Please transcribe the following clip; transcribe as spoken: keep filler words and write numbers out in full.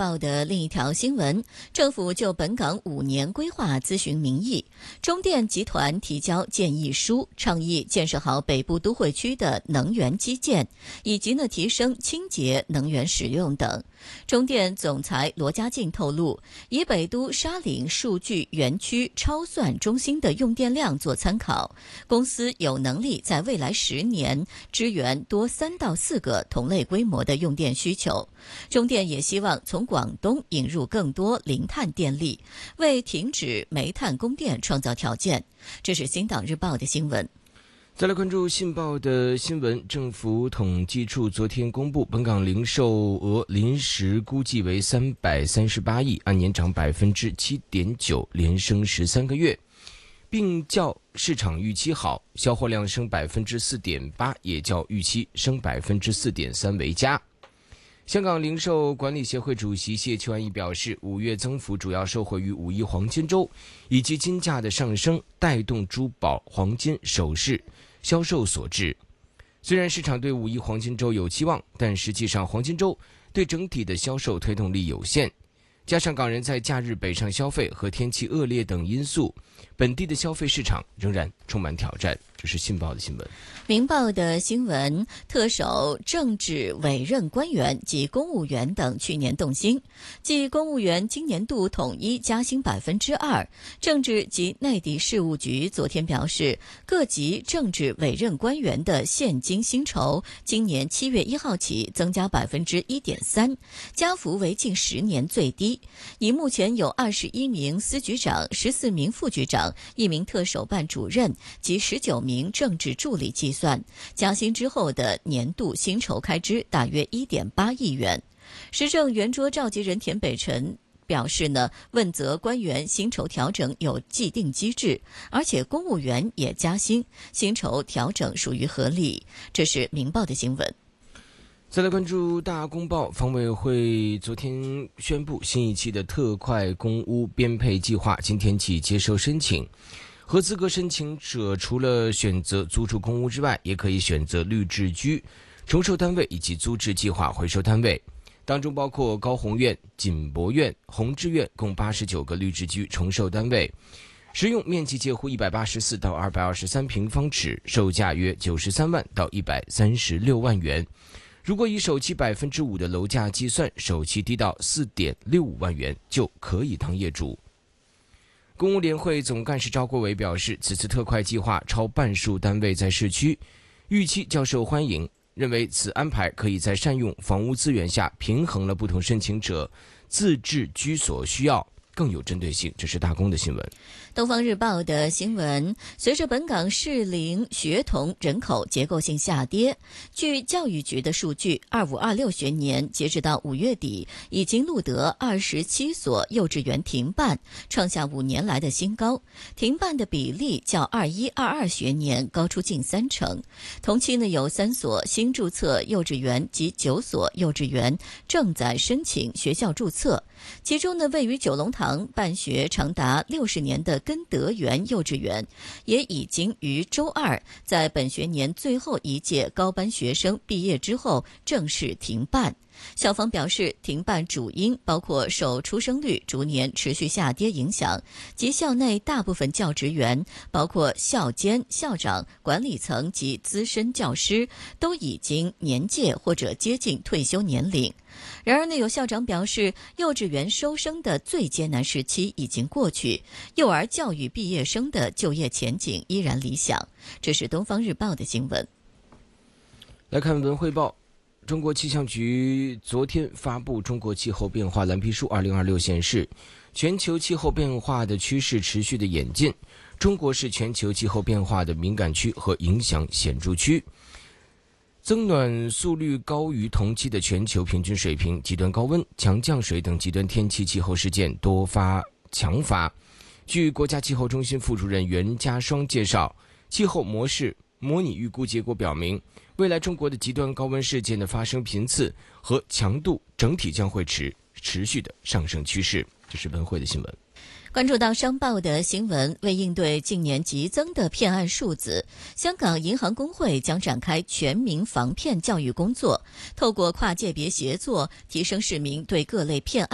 报》的另一条新闻，政府就本港五年规划咨询民意，中电集团提交建议书，倡议建设好北部都会区的能源基建，以及呢提升清洁能源使用等。中电总裁罗家劲透露，以北都沙岭数据园区超算中心的用电量做参考，公司有能力在未来十年支援多三到四个同类规模的用电需求。中电也希望从广东引入更多零碳电力，为停止煤炭供电创造条件。这是新党日报的新闻。 再来关注信报的新闻，政府统计处昨天公布，本港零售额临时估计为三百三十八亿，按年涨百分之七点九，连升十三个月，并较市场预期好，销货量升百分之四点八，也较预期升百分之四点三为佳。香港零售管理协会主席谢秋安义表示，五月增幅主要受惠于五一黄金周以及金价的上升，带动珠宝、黄金、首饰销售所致。虽然市场对五一黄金周有期望，但实际上黄金周对整体的销售推动力有限，加上港人在假日北上消费和天气恶劣等因素，本地的消费市场仍然充满挑战。这是信报的新闻。 明报的新闻，特首政治委任官员及公务员等去年动薪，即公务员今年度统一加薪百分之二。政治及内地事务局昨天表示，各级政治委任官员的现金薪酬今年七月一号起增加百分之一点三，加幅为近十年最低。以目前有二十一名司局长、十四名副局长、一名特首办主任及十九名政治助理计算，加薪之后的年度薪酬开支大约一点八亿元。时政圆桌召集人田北辰表示呢，问责官员薪酬调整有既定机制，而且公务员也加薪，薪酬调整属于合理。这是明报的新闻。 再来关注大公报，房委会昨天宣布，新一期的特快公屋编配计划今天起接受申请。合资格申请者除了选择租住公屋之外，也可以选择绿置居、重售单位以及租置计划回收单位，当中包括高宏苑、锦博苑、宏志苑共八十九个绿置居重售单位，实用面积介乎一百八十四到二百二十三平方尺，售价约九十三万到一百三十六万元。如果以首期百分之五的楼价计算，首期低到四点六五万元就可以当业主。公屋联会总干事赵国伟表示，此次特快计划超半数单位在市区，预期较受欢迎，认为此安排可以在善用房屋资源下平衡了不同申请者自置居所需要，更有针对性。这是大公的新闻。 东方日报的新闻，随着本港适龄学童人口结构性下跌，据教育局的数据，二五二六学年截止到五月底，已经录得二十七所幼稚园停办，创下五年来的新高。停办的比例较二一二二学年高出近三成。同期呢，有三所新注册幼稚园及九所幼稚园正在申请学校注册，其中呢，位于九龙塘办学长达六十年的根德园幼稚园也已经于周二在本学年最后一届高班学生毕业之后正式停办。校方表示，停办主因包括受出生率逐年持续下跌影响，及校内大部分教职员，包括校监、校长、管理层及资深教师，都已经年届或者接近退休年龄。然而呢，有校长表示，幼稚园收生的最艰难时期已经过去，幼儿教育毕业生的就业前景依然理想。这是东方日报的新闻。 来看文汇报，中国气象局昨天发布中国气候变化蓝皮书二零二六显示，全球气候变化的趋势持续的演进，中国是全球气候变化的敏感区和影响显著区。增暖速率高于同期的全球平均水平，极端高温、强降水等极端天气气候事件多发强发。据国家气候中心副主任袁家双介绍，气候模式模拟预估结果表明，未来中国的极端高温事件的发生频次和强度整体将会持持续的上升趋势。这是文汇的新闻。 关注到商报的新闻，为应对近年急增的骗案数字，香港银行公会将展开全民防骗教育工作，透过跨界别协作，提升市民对各类骗案